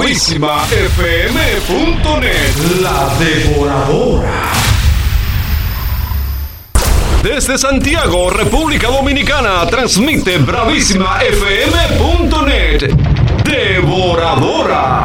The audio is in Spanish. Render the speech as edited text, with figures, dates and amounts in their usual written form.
BravísimaFM.net, la devoradora. Desde Santiago, República Dominicana, transmite BravísimaFM.net, devoradora.